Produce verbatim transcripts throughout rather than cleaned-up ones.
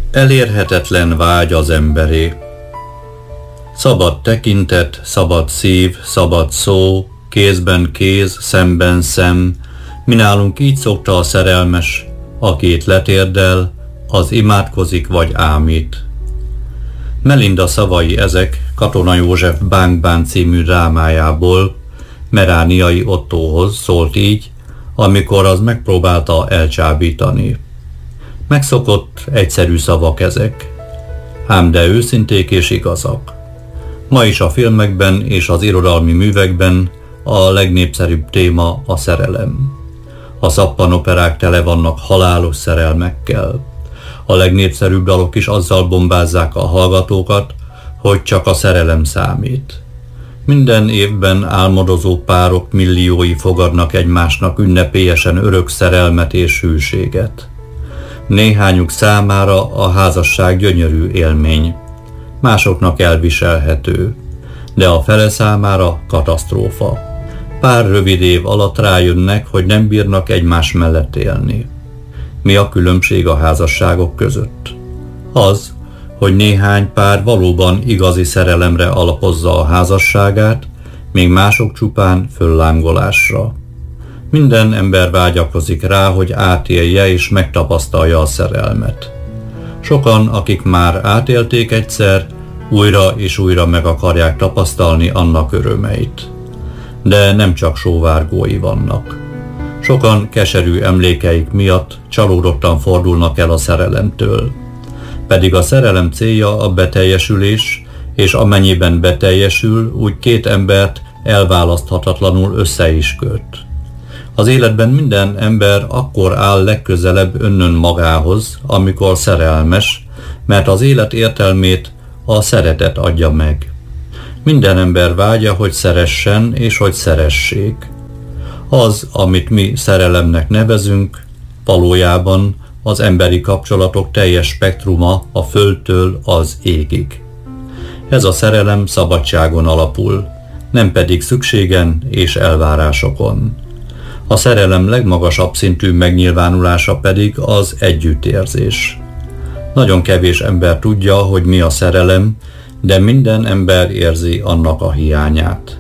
Elérhetetlen vágy az emberé. Szabad tekintet, szabad szív, szabad szó, kézben kéz, szemben szem, mi nálunk így szokta a szerelmes, akit letérdel, az imádkozik vagy ámít. Melinda szavai ezek Katona József Bánk-bán című drámájából, Merániai Ottóhoz szólt így, amikor az megpróbálta elcsábítani. Megszokott, egyszerű szavak ezek, ám de őszinték és igazak. Ma is a filmekben és az irodalmi művekben a legnépszerűbb téma a szerelem. A szappanoperák tele vannak halálos szerelmekkel. A legnépszerűbb dalok is azzal bombázzák a hallgatókat, hogy csak a szerelem számít. Minden évben álmodozó párok milliói fogadnak egymásnak ünnepélyesen örök szerelmet és hűséget. Néhányuk számára a házasság gyönyörű élmény, másoknak elviselhető, de a fele számára katasztrófa. Pár rövid év alatt rájönnek, hogy nem bírnak egymás mellett élni. Mi a különbség a házasságok között? Az, hogy néhány pár valóban igazi szerelemre alapozza a házasságát, még mások csupán föllángolásra. Minden ember vágyakozik rá, hogy átélje és megtapasztalja a szerelmet. Sokan, akik már átélték egyszer, újra és újra meg akarják tapasztalni annak örömeit. De nem csak sóvárgói vannak. Sokan keserű emlékeik miatt csalódottan fordulnak el a szerelemtől. Pedig a szerelem célja a beteljesülés, és amennyiben beteljesül, úgy két embert elválaszthatatlanul össze is köt. Az életben minden ember akkor áll legközelebb önnön magához, amikor szerelmes, mert az élet értelmét a szeretet adja meg. Minden ember vágya, hogy szeressen és hogy szeressék. Az, amit mi szerelemnek nevezünk, valójában az emberi kapcsolatok teljes spektruma a földtől az égig. Ez a szerelem szabadságon alapul, nem pedig szükségen és elvárásokon. A szerelem legmagasabb szintű megnyilvánulása pedig az együttérzés. Nagyon kevés ember tudja, hogy mi a szerelem, de minden ember érzi annak a hiányát.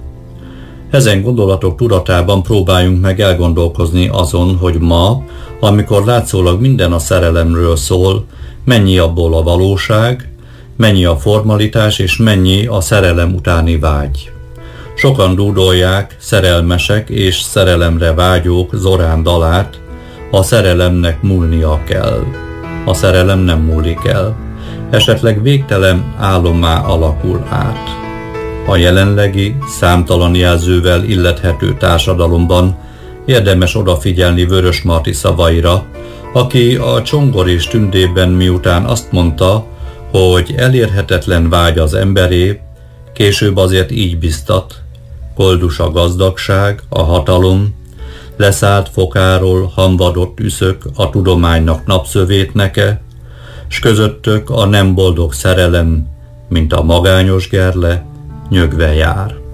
Ezen gondolatok tudatában próbáljunk meg elgondolkozni azon, hogy ma, amikor látszólag minden a szerelemről szól, mennyi abból a valóság, mennyi a formalitás és mennyi a szerelem utáni vágy. Sokan dúdolják, szerelmesek és szerelemre vágyók Zorán dalát, a szerelemnek múlnia kell. A szerelem nem múlik el, esetleg végtelen álommá alakul át. A jelenlegi, számtalan jelzővel illethető társadalomban érdemes odafigyelni Vörösmarty szavaira, aki a Csongor és Tündében miután azt mondta, hogy elérhetetlen vágy az emberé, később azért így biztat: koldus a gazdagság, a hatalom, leszállt fokáról hamvadott üszök a tudománynak napszövét neke, s közöttök a nem boldog szerelem, mint a magányos gerle, nyögve jár.